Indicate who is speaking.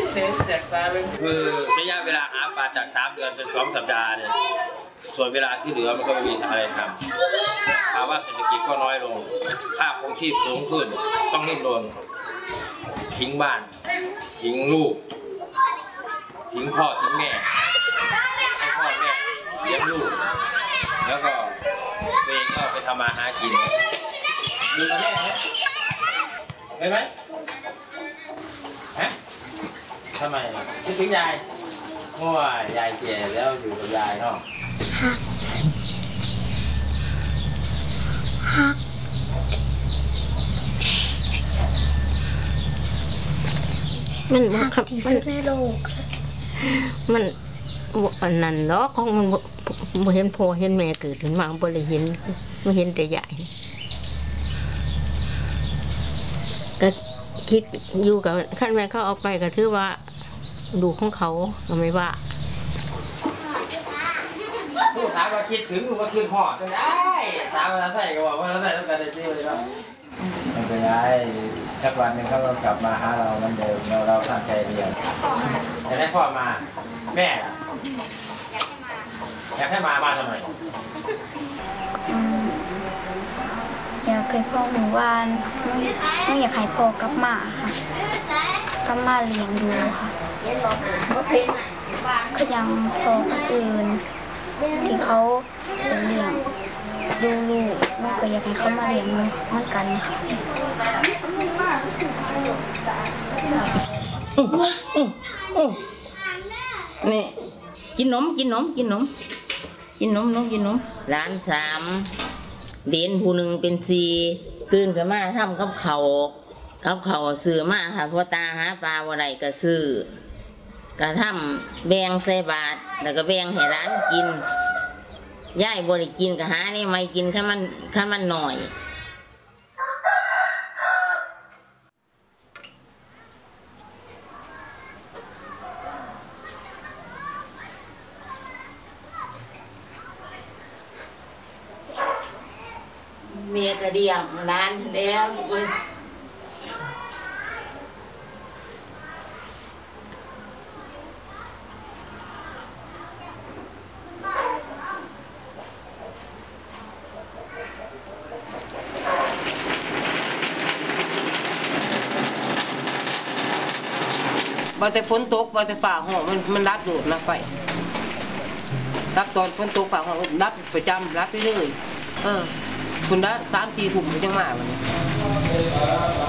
Speaker 1: คือระยะเวลาหาปลาจาก3 เดือนเป็น2 สัปดาห์เนี่ยส่วนเวลาที่เหลือมันก็ไม่มีอะไรทำภาวะเศรษฐกิจก็น้อยลงค่าครองชีพสูงขึ้นต้องดิ้นรนทิ้งบ้านทิ้งลูกทิ้งพ่อทิ้งแม่ให้พ่อแม่เลี้ยงลูกแล้วก็ตัวเองก็ไปทำมาหากินดูแม่เห็นไหมฮะทำไมคิดถึงยายเพราะว่ายายแก่แล้วอยู่กับยายเนาะ
Speaker 2: มันว่าครับมันในโลกมันอันนั้นเนาะของมันบ่เห็นพ่อเห็นแม่เกิดขึ้นมาบ่ได้เห็นบ่เห็นแต่ยายก็คิดอยู่กับขั้นแม่เขาเอาไปก็ถือว่าดูของเขาก็ไม่ว่า
Speaker 1: ผู้ถามว่าคิดถึงหรือว่าคิดหอดก็ได้ถามว่าใส่ก็บอกว่าใส่ต้องการได้ที่เลยเนาะไม่เป็นไรสักวันหนึ่งเขาก็กลับมาหาเราเหมือนเดิมเราตั้งใจเรียนอยากให้พ่อมาแม่อยากให้มาทำไม
Speaker 3: อยากให้พ่อหมู่บ้านไม่อยากให้พ่อกลับมาค่ะกลับมาเลี้ยงดูค่ะก็ยังพ่อคนอื่นที่เขาเลี้ยงดูลูกมันก็อยากให้เขามาเลี้ยงเหมือนกันค่ะ
Speaker 2: นี่กินนมร้าน3เด่นผู้หนึ่งเป็น4ตื่นขึ้นมาทำกับเขาซื้อมาค่ะพ่อตาหาปลาวันใดก็ซื้อกระทำแบ่งใส่บาตรแล้วก็แบ่งให้ร้านกินย่ายบริกินก็หานี่ไม่กินข้ามันหน่อยเมียก็เลี้ยงร้านแล้ว
Speaker 4: บางแต่ฝนตกบางแต่ฝ่าห้องมันรับอยู่นะไฟรับตอนฝนตกฝ่าห้องรับประจำรับไปเรื่อยคุณได้3-4 ถุงมันยังมาวันนี้